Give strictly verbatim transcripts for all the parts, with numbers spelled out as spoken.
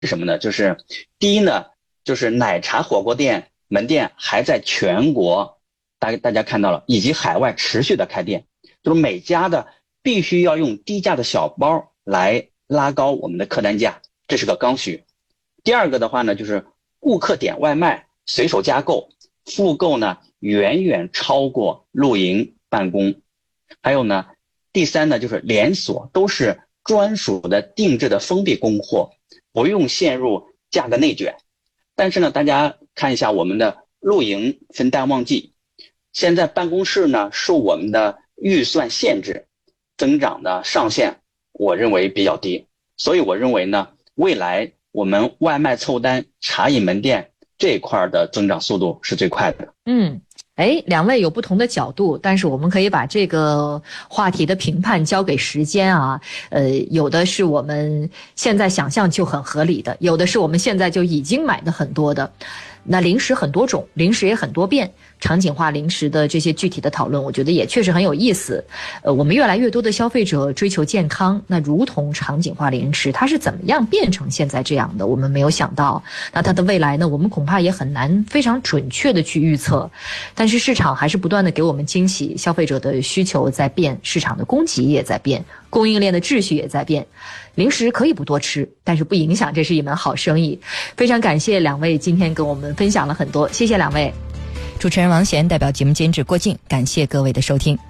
是什么呢？就是第一呢，就是奶茶火锅店门店还在全国，大大家看到了，以及海外持续的开店，就是每家的必须要用低价的小包来拉高我们的客单价，这是个刚需。第二个的话呢，就是顾客点外卖随手加购，复购呢远远超过露营办公。还有呢，第三呢，就是连锁都是专属的定制的封闭供货，不用陷入价格内卷。但是呢，大家看一下我们的露营分淡旺季，现在办公室呢受我们的预算限制，增长的上限我认为比较低，所以我认为呢，未来我们外卖凑单茶饮门店这一块的增长速度是最快的。 嗯，哎，两位有不同的角度，但是我们可以把这个话题的评判交给时间啊。呃，有的是我们现在想象就很合理的，有的是我们现在就已经买的很多的。那零食很多种，零食也很多变，场景化零食的这些具体的讨论，我觉得也确实很有意思。呃，我们越来越多的消费者追求健康，那如同场景化零食，它是怎么样变成现在这样的？我们没有想到。那它的未来呢？我们恐怕也很难非常准确的去预测。但是市场还是不断的给我们惊喜，消费者的需求在变，市场的供给也在变，供应链的秩序也在变。零食可以不多吃，但是不影响这是一门好生意。非常感谢两位今天跟我们分享了很多，谢谢两位。主持人王贤代表节目监制郭靖，感谢各位的收听。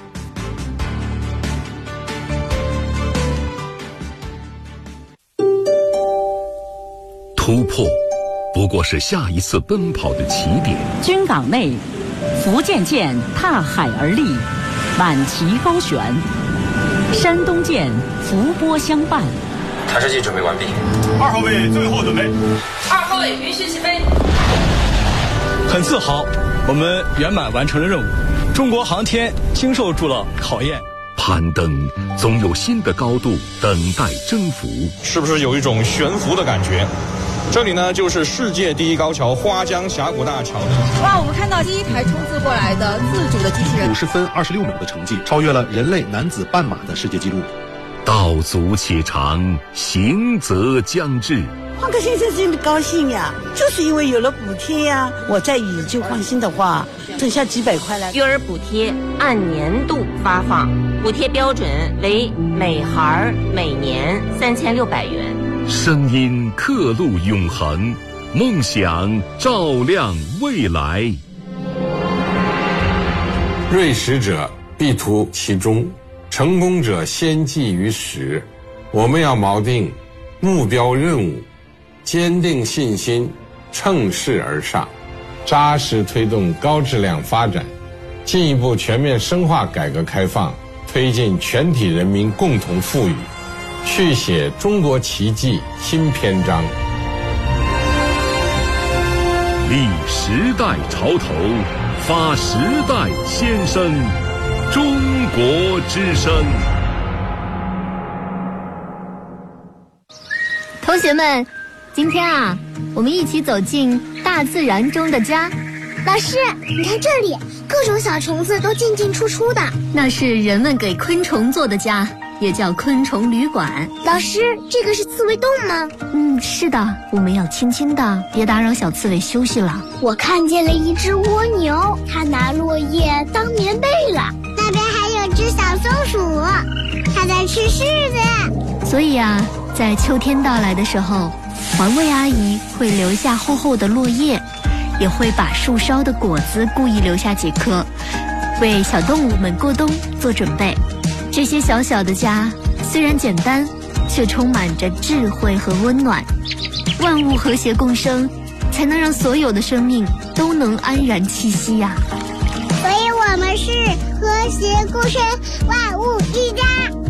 突破不过是下一次奔跑的起点。 军港内，福建舰踏海而立，满旗高悬；山东舰伏波相伴。 台式机准备完毕。 二号位最后准备。 二号位允许起飞。 很自豪，我们圆满完成了任务。中国航天经受住了考验。 攀登总有新的高度等待征服。 是不是有一种悬浮的感觉？这里呢，就是世界第一高桥花江峡谷大桥。 哇，我们看到第一台冲刺过来的自主的机器人， 五十分二十六秒的成绩，超越了人类男子半马的世界纪录。 道阻且长，行则将至。 换个先生真的高兴呀，就是因为有了补贴呀。我再以旧换新的话，剩下几百块了。 育儿补贴按年度发放，补贴标准为每孩每年三千六百元。 声音刻录永恒，梦想照亮未来。 锐识者必图其中，成功者先记于始。我们要锚定目标任务，坚定信心，乘势而上，扎实推动高质量发展，进一步全面深化改革开放，推进全体人民共同富裕，续写中国奇迹新篇章。 立时代潮头，发时代先声，中国之声。 同学们，今天啊，我们一起走进大自然中的家。 老师，你看这里，各种小虫子都进进出出的。 那是人们给昆虫做的家，也叫昆虫旅馆。 老师，这个是刺猬洞吗？ 嗯，是的，我们要轻轻的，别打扰小刺猬休息了。 我看见了一只蜗牛，它拿落叶当棉被了。那边还有只小松鼠，它在吃柿子。 所以啊，在秋天到来的时候，环卫阿姨会留下厚厚的落叶，也会把树梢的果子故意留下几颗，为小动物们过冬做准备。这些小小的家虽然简单，却充满着智慧和温暖。万物和谐共生，才能让所有的生命都能安然栖息呀、 啊。所以我们是和谐共生，万物一家。